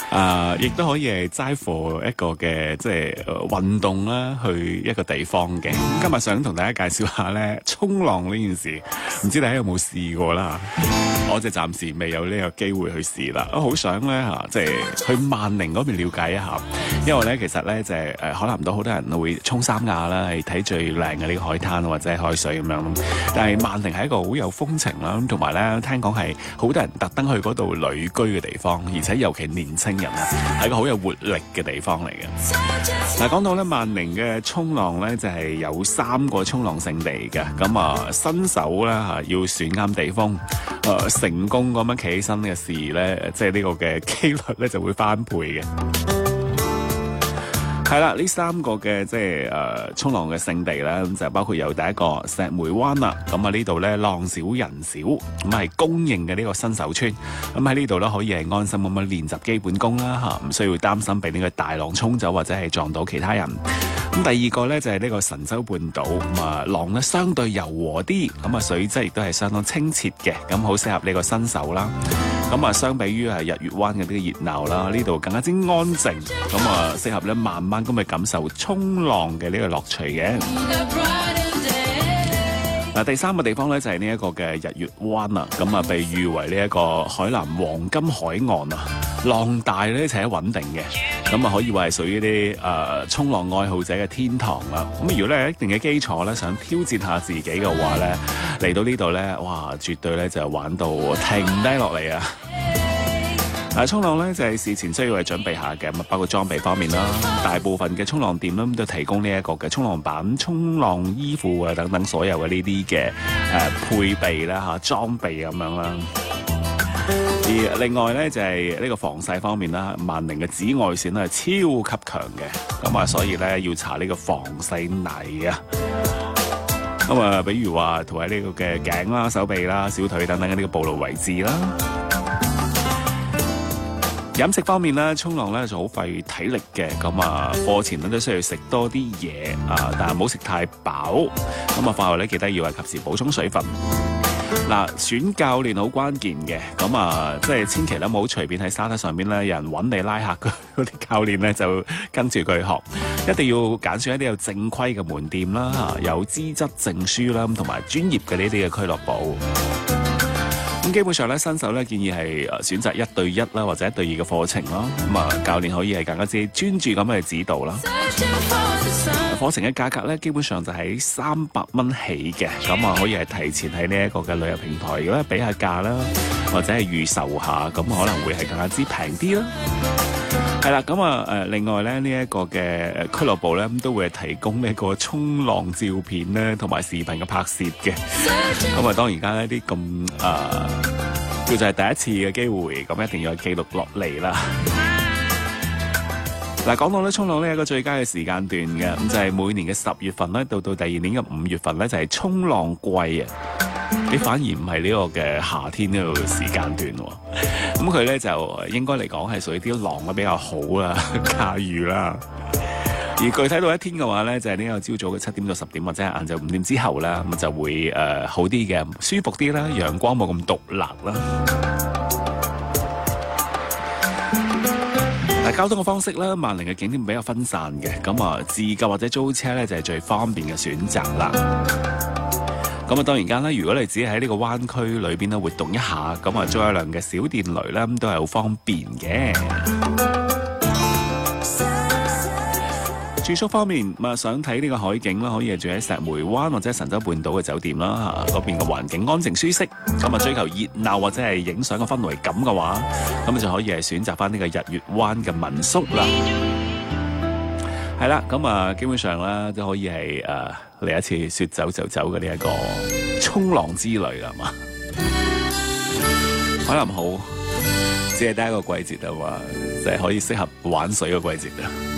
亦都可以係齋貨一個嘅即係運動啦，去一個地方嘅。今日想同大家介紹下咧衝浪呢件事，唔知大家有冇試過啦？我就暫時未有呢個機會去試啦。我好想咧即係去萬寧嗰邊了解一下，因為咧其實咧就係海南島好多人會衝三亞啦，係睇最靚嘅呢個海灘或者海水咁樣。但係萬寧係一個好有風情啦，同埋咧聽講係好多人特登去嗰度旅居嘅地方，而且尤其年青人啊，係一個好有活力嘅地方嚟嘅。嗱，講到咧萬寧嘅衝浪咧，就係有3個衝浪勝地嘅。咁新手咧要選啱地方，成功咁樣企起身嘅事咧，即係呢個嘅機率咧就會翻倍嘅。係啦，呢3個嘅即係衝浪嘅勝地咧，咁就包括有第一個石梅灣啦。咁呢度咧浪少人少，咁係公認嘅呢個新手村。咁喺呢度咧可以係安心咁樣練習基本功啦，唔需要擔心被呢個大浪沖走或者係撞到其他人。咁第二個咧就係呢個神州半島，咁浪咧相對柔和啲，咁水質亦都係相當清澈嘅，咁好適合呢個新手啦。咁相比於係日月灣嘅呢個熱鬧啦，呢度更加之安靜，咁適合咧慢慢咁去感受衝浪嘅呢個樂趣嘅。嗱，第3個地方咧就係呢一個嘅日月灣啦，咁被譽為呢一個海南黃金海岸啊，浪大咧且穩定嘅，咁可以話係屬於啲衝浪愛好者嘅天堂啦。咁如果咧有一定嘅基礎咧，想挑戰下自己嘅話咧，嚟到呢度咧，哇，絕對咧就玩到停低落嚟啊！衝浪咧就係事前需要係準備下嘅，包括裝備方面啦，大部分嘅衝浪店咧都提供呢一個嘅衝浪板、衝浪衣褲啊等等所有嘅呢啲嘅配備啦裝備咁樣啦。而另外咧就係呢個防曬方面啦，萬寧嘅紫外線咧係超級強嘅，咁所以咧要搽呢個防曬泥啊。咁比如話塗喺呢個嘅頸啦、手臂啦、小腿等等嘅呢個暴露位置啦。飲食方面咧，衝浪咧就好費體力嘅，咁課前咧都需要食多啲嘢但係唔好食太飽。咁課後咧記得要係及時補充水分。嗱，選教練好關鍵嘅，咁即係千祈咧唔好隨便喺沙灘上邊咧有人揾你拉客嗰啲教練咧就跟住佢學，一定要揀選一啲有正規嘅門店啦，有資質證書啦，同埋專業嘅呢啲嘅俱樂部。咁基本上咧，新手咧建議係選擇1對1啦，或者1對2嘅課程咯。咁教練可以係更加之專注咁去指導啦。課程嘅價格咧，基本上就喺300蚊起嘅。咁可以係提前喺呢一個嘅旅遊平台咧俾下價啦，或者係預售下，咁可能會係更加之平啲啦。係啦，咁另外咧呢一個嘅俱樂部咧都會係提供呢個衝浪照片咧同埋視頻嘅拍攝嘅。咁當而家呢啲咁叫做係第一次嘅機會，咁一定要記錄落嚟啦。嗱，講到咧衝浪呢係一個最佳嘅時間段嘅，咁就係每年嘅10月份咧到第二年嘅5月份咧就係衝浪季啊。你反而唔係呢個嘅夏天呢個時間段喎，咁佢咧就應該嚟講係屬於啲浪咧比較好啦，駕馭啦。而具體到一天嘅話咧，就係呢個朝早嘅7點到10點或者係晏晝5點之後啦，咁就會好啲嘅，舒服啲啦，陽光冇咁毒辣啦。交通嘅方式咧，萬寧嘅景點比較分散嘅，咁自駕或者租車咧就係最方便嘅選擇啦。咁當然間咧，如果你只係喺呢個灣區裏邊咧活動一下，咁租一輛嘅小電雷咧，都係好方便嘅。住宿方面，想睇呢個海景啦，可以係住喺石梅灣或者神州半島嘅酒店啦，嗰邊嘅環境安靜舒適。咁追求熱鬧或者係影相嘅氛圍感嘅話，咁就可以係選擇翻呢個日月灣嘅民宿啦。係啦，咁基本上咧都可以係嚟一次說走就走嘅呢一個衝浪之旅啦，係嘛？海南好，只係得一個季節啊嘛，就係可以適合玩水嘅季節啊。